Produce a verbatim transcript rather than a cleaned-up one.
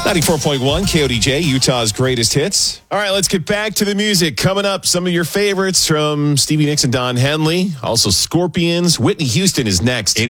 ninety-four point one K O D J, Utah's greatest hits. All right, let's get back to the music. Coming up, some of your favorites from Stevie Nicks and Don Henley. Also, Scorpions. Whitney Houston is next.